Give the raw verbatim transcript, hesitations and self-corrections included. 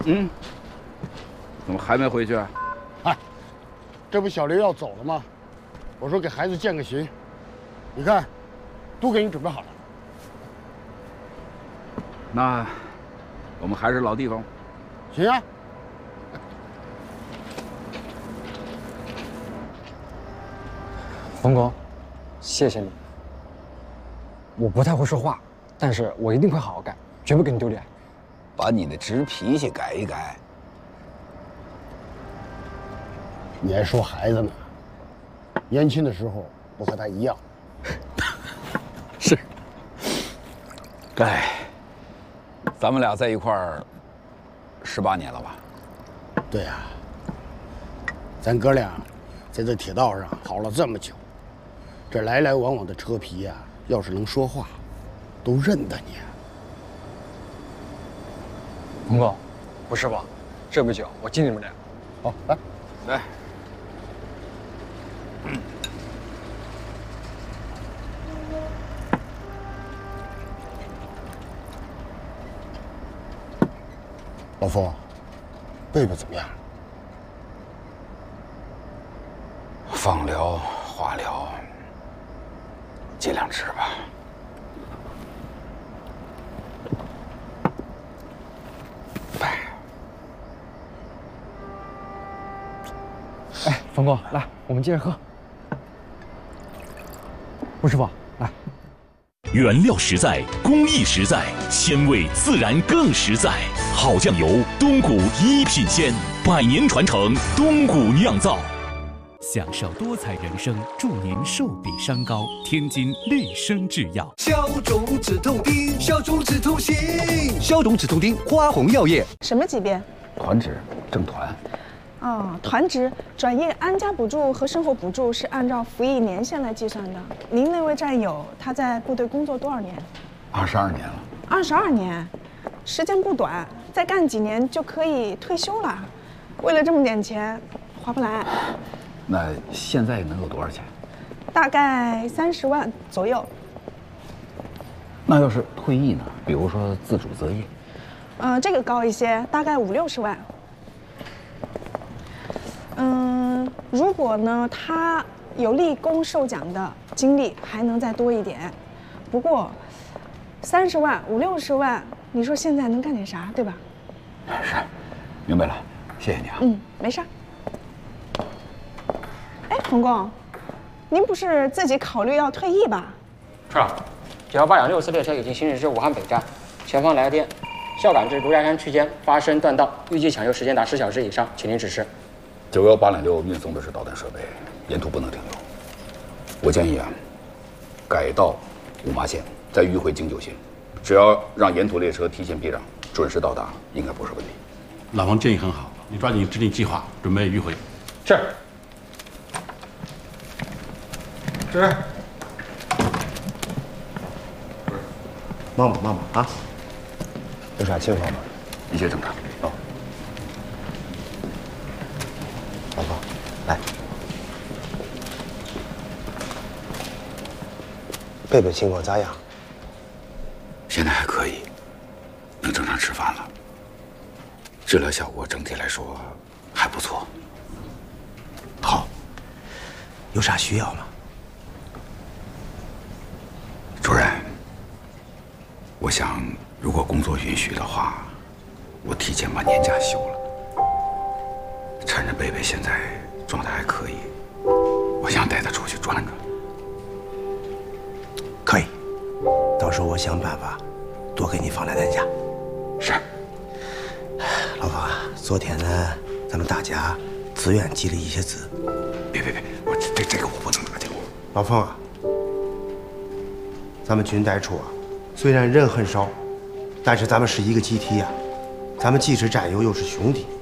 嗯，怎么还没回去啊？ 哎，这不小刘要走了吗？我说给孩子践个行，你看，都给你准备好了。 那我们还是老地方。 行啊。 冯工，谢谢你。我不太会说话，但是我一定会好好干，绝不给你丢脸。 把你的直脾气改一改。 你还说孩子呢？年轻的时候我和他一样。 是。 哎，咱们俩在一块儿十八年了吧？ 对呀、啊，咱哥俩在这铁道上跑了这么久，这来来往往的车皮呀、啊，要是能说话，都认得你。 冯哥，不是吧？这杯酒我敬你们俩。 好，来， 来。 老冯，贝贝怎么样？ 放疗、化疗，尽量吃吧。拜。 哎，冯哥，来，我们接着喝。吴师傅，来。 原料实在，工艺实在，鲜味自然更实在。好酱油，东谷一品鲜，百年传承，东谷酿造。 享受多彩人生，祝您寿比山高。天津绿生制药， 消肿止痛丁，消肿止痛行，消肿止痛丁，花红药业。 什么级别？ 团职，正团。 哦，团职转业安家补助和生活补助是按照服役年限来计算的。您那位战友他在部队工作多少年？ 二十二年了。 二十二年，时间不短，再干几年就可以退休了。为了这么点钱，划不来。 那现在能有多少钱？ 大概三十万左右。 那要是退役呢？比如说自主择业。 呃，这个高一些，大概五六十万。嗯，如果呢他有立功受奖的经历，还能再多一点。不过，三十万五六十万，你说现在能干点啥，对吧？ 是，明白了，谢谢你啊。 嗯，没事。哎，冯工，您不是自己考虑要退役吧？ 是啊，九幺八两六次列车已经行驶至武汉北站，前方来电，孝感至卢家山区间发生断道，预计抢修时间达十小时以上，请您指示。 九幺八两六运送的是导弹设备，沿途不能停留。我建议啊，改到五麻线，再迂回京九线，只要让沿途列车提前避让，准时到达，应该不是问题。 老王建议很好，你抓紧制定计划，准备迂回。 是。 是。忙吧忙吧啊！有啥情况吗？ 一切正常。哦。 老婆，来。贝贝情况咋样？ 现在还可以，能正常吃饭了。治疗效果整体来说还不错。 好，有啥需要吗？ 主任，我想如果工作允许的话，我提前把年假休了。趁着贝贝现在状态还可以，我想带他出去转转。 可以，到时候我想办法多给你放两天假。 是。 老方啊，昨天呢，咱们大家自愿集了一些资。 别别别，我这这这个我不能拿掉。 老方啊，咱们军代处啊，虽然人很少，但是咱们是一个集体呀、啊，咱们既是战友又是兄弟。